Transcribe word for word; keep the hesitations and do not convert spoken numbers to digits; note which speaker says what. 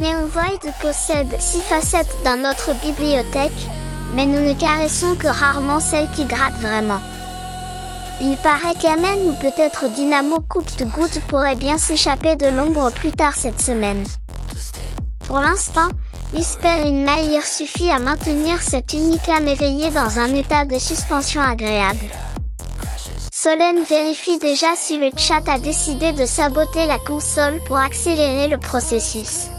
Speaker 1: Neonvoid possède six facettes dans notre bibliothèque, mais nous ne caressons que rarement celles qui grattent vraiment. Il paraît qu'Amen ou peut-être Dynamo Coupe de Gouttes pourrait bien s'échapper de l'ombre plus tard cette semaine. Pour l'instant, Whisper in My Ear suffit à maintenir cette Unicam éveillée dans un état de suspension agréable. Solène vérifie déjà si le chat a décidé de saboter la console pour accélérer le processus.